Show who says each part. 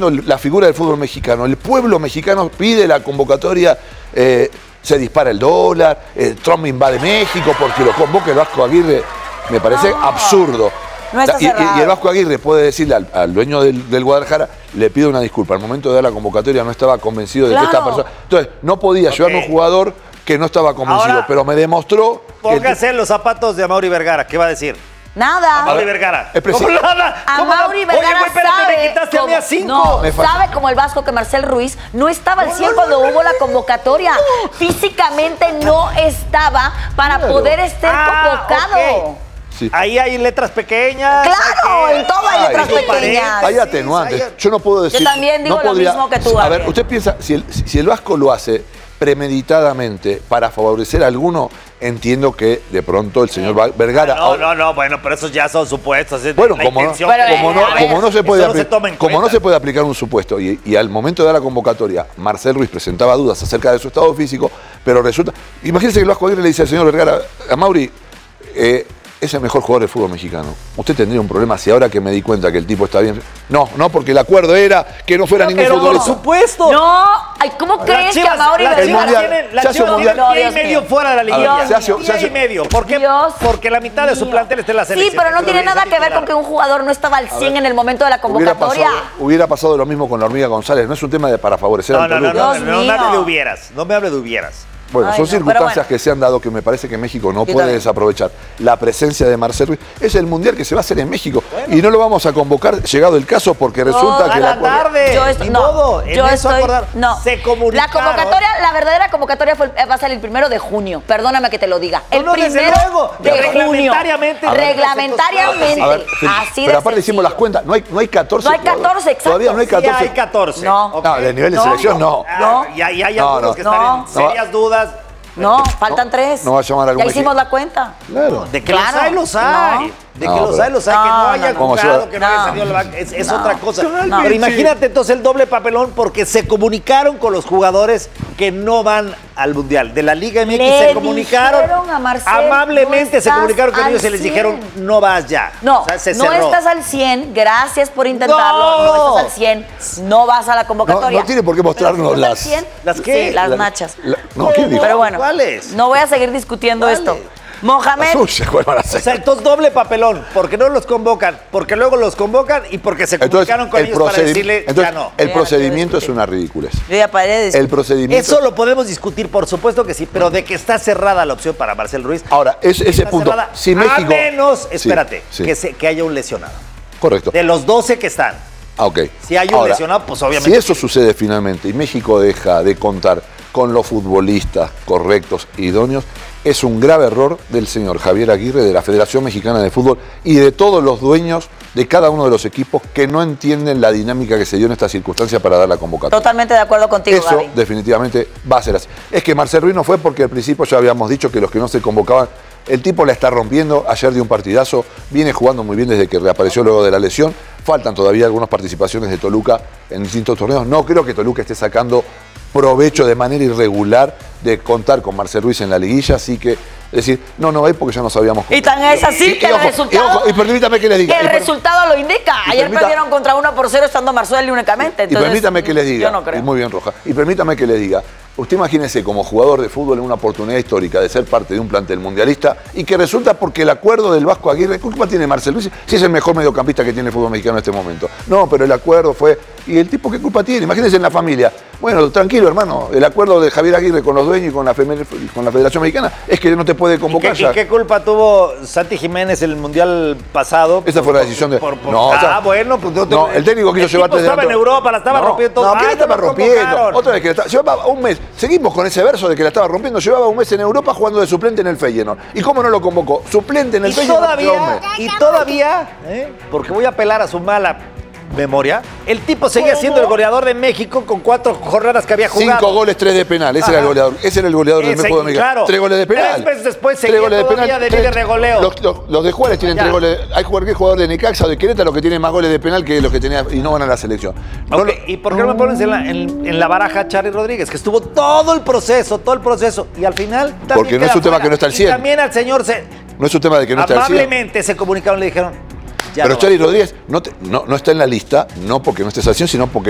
Speaker 1: viendo la figura del fútbol mexicano. El pueblo mexicano pide la convocatoria, se dispara el dólar, Trump invade México porque lo convoca el Vasco Aguirre. Me parece absurdo.
Speaker 2: No está
Speaker 1: y el Vasco Aguirre puede decirle al dueño del Guadalajara, le pido una disculpa. Al momento de dar la convocatoria no estaba convencido de que esta persona... Entonces, no podía llevar un jugador que no estaba convencido,
Speaker 3: ahora,
Speaker 1: pero me demostró...
Speaker 3: Póngase en los zapatos de Amaury Vergara. ¿Qué va a decir?
Speaker 2: Nada.
Speaker 3: Amaury Vergara.
Speaker 1: ¿Cómo
Speaker 3: nada?
Speaker 2: Amaury Vergara
Speaker 3: Oye, güey, espérate,
Speaker 2: sabe
Speaker 3: me quitaste a mí a 5.
Speaker 2: No, sabe como el Vasco que Marcel Ruiz no estaba al 100 cuando hubo la convocatoria. Físicamente no estaba para poder estar convocado.
Speaker 3: Okay.
Speaker 1: Sí.
Speaker 3: Ahí hay letras pequeñas.
Speaker 2: Claro, en todo hay letras pequeñas.
Speaker 1: Hay atenuantes. Yo no puedo decir...
Speaker 2: Yo también digo lo mismo que tú.
Speaker 1: A ver, usted piensa, si el Vasco lo hace premeditadamente para favorecer a alguno, entiendo que de pronto el señor Vergara...
Speaker 3: No, bueno, pero esos ya son supuestos.
Speaker 1: Bueno, como no se puede aplicar un supuesto y al momento de dar la convocatoria, Marcel Ruiz presentaba dudas acerca de su estado físico, pero resulta... Imagínense que el Vasco Aguirre le dice al señor Vergara, Amaury, es el mejor jugador del fútbol mexicano. Usted tendría un problema si ahora que me di cuenta que el tipo está bien... No, porque el acuerdo era que no fuera ningún futbolista.
Speaker 3: Por supuesto.
Speaker 2: No, ay, ¿cómo crees que Amaury Vergara...
Speaker 3: La Chivas tiene y medio fuera de la liguilla. Y medio. ¿Por qué? Porque la mitad de su plantel está en la selección.
Speaker 2: Sí, pero no tiene nada que ver con que un jugador no estaba al 100 en el momento de la convocatoria.
Speaker 1: Hubiera pasado lo mismo con la Hormiga González. No es un tema para favorecer al Toluca.
Speaker 3: No me hable de hubieras. No me hable de hubieras.
Speaker 1: Bueno, son circunstancias que se han dado que me parece que México no puede desaprovechar. La presencia de Marcel Ruiz es el mundial que se va a hacer en México y no lo vamos a convocar llegado el caso porque resulta que
Speaker 3: la tarde. Se comunicaron.
Speaker 2: La convocatoria, la verdadera convocatoria va a ser el 1 de junio. Perdóname que te lo diga. El 1 de junio. Reglamentariamente. Así
Speaker 1: pero aparte hicimos las cuentas. No hay 14.
Speaker 2: No hay 14, exacto.
Speaker 1: Todavía no hay 14.
Speaker 3: Sí hay 14.
Speaker 2: No,
Speaker 1: de nivel de selección no.
Speaker 3: Y hay algunos que están en serias dudas.
Speaker 2: No, faltan 3.
Speaker 1: No va a llamar a algún
Speaker 2: Ya hicimos la cuenta.
Speaker 1: Claro.
Speaker 3: De que los hay. De que los hay. Que no haya jugado, que no haya salido la banca. Es otra cosa. Pero imagínate entonces el doble papelón porque se comunicaron con los jugadores que no van al Mundial. De la Liga MX se comunicaron. Amablemente se comunicaron con ellos y les dijeron, no vas ya.
Speaker 2: No, no estás al 100. Gracias por intentarlo. No estás al 100. No vas a la convocatoria.
Speaker 1: No tiene por qué mostrarnos las...
Speaker 3: ¿Las qué?
Speaker 2: Sí, las nachas.
Speaker 1: ¿Quién dijo?
Speaker 2: Pero bueno,
Speaker 3: ¿cuáles?
Speaker 2: No voy a seguir discutiendo esto. Mohamed.
Speaker 3: O sea, entonces doble papelón, porque no los convocan, porque luego los convocan y porque se comunicaron con ellos para decirle ya no.
Speaker 1: El procedimiento es una ridiculez.
Speaker 2: Yo ya paré de discutir.
Speaker 1: El procedimiento.
Speaker 3: Eso lo podemos discutir, por supuesto que sí, pero de que está cerrada la opción para Marcel Ruiz.
Speaker 1: Ahora, ese punto.
Speaker 3: Cerrada,
Speaker 1: si México.
Speaker 3: A menos, espérate, que haya un lesionado.
Speaker 1: Correcto.
Speaker 3: De los 12 que están.
Speaker 1: Ok.
Speaker 3: Si hay un lesionado, pues obviamente.
Speaker 1: Si eso sucede finalmente y México deja de contar con los futbolistas correctos e idóneos, es un grave error del señor Javier Aguirre, de la Federación Mexicana de Fútbol y de todos los dueños de cada uno de los equipos que no entienden la dinámica que se dio en esta circunstancia para dar la convocatoria.
Speaker 2: Totalmente de acuerdo contigo,
Speaker 1: Eso
Speaker 2: Gaby.
Speaker 1: Definitivamente va a ser así. Es que Marcel Ruiz no fue porque al principio ya habíamos dicho que los que no se convocaban, el tipo la está rompiendo, ayer dio un partidazo, viene jugando muy bien desde que reapareció luego de la lesión, faltan todavía algunas participaciones de Toluca en distintos torneos, no creo que Toluca esté sacando provecho de manera irregular de contar con Marcel Ruiz en la liguilla, así que, es decir, no hay porque ya no sabíamos cómo.
Speaker 2: Y tan es así que el resultado...
Speaker 1: Y permítame que les diga.
Speaker 2: El resultado lo indica. Ayer perdieron contra 1-0 estando Marcel únicamente.
Speaker 1: Y permítame que les diga,
Speaker 2: yo no creo.
Speaker 1: y muy bien, Roja, y permítame que les diga, usted imagínese como jugador de fútbol en una oportunidad histórica de ser parte de un plantel mundialista y que resulta porque el acuerdo del Vasco Aguirre, ¿qué culpa tiene Marcel Ruiz? Si es el mejor mediocampista que tiene el fútbol mexicano en este momento. No, pero el acuerdo fue... ¿Y el tipo qué culpa tiene? Imagínense en la familia. Bueno, tranquilo, hermano, el acuerdo de Javier Aguirre con los dueños y con la Federación Mexicana es que no te puede convocar ya.
Speaker 3: ¿Y qué culpa tuvo Santi Jiménez en el Mundial pasado?
Speaker 1: Esa fue la decisión de...
Speaker 3: bueno, pues...
Speaker 1: No, el técnico quiso llevarte...
Speaker 3: estaba en Europa, la estaba rompiendo todo.
Speaker 1: No, ¿qué la estaba rompiendo? Otra vez que llevaba un mes. Seguimos con ese verso de que la estaba rompiendo. Llevaba un mes en Europa jugando de suplente en el Feyenoord. ¿Y cómo no lo convocó? Suplente en el Feyenoord.
Speaker 3: Y todavía, porque voy a apelar a su mala memoria, el tipo seguía siendo el goleador de México con 4 jornadas que había jugado.
Speaker 1: 5 goles, 3 de penal. Ese era el goleador. Ese era el goleador del fútbol mexicano.
Speaker 3: Claro.
Speaker 1: 3 goles de penal.
Speaker 3: 3 meses después seguía todavía de líder de goleo.
Speaker 1: Los de Juárez tienen 3 goles. Hay cualquier jugador de Necaxa o de Querétaro que tiene más goles de penal que los que tenía y no van a la selección.
Speaker 3: ¿Y por qué no me pones en la baraja Charly Rodríguez? Que estuvo todo el proceso y al final también
Speaker 1: porque no es un tema que no está al 100.
Speaker 3: Y también al señor
Speaker 1: no es un tema de que no está al 100.
Speaker 3: Amablemente se comunicaron y le dijeron...
Speaker 1: Pero Charly Rodríguez no está en la lista, no porque no estés al 100, sino porque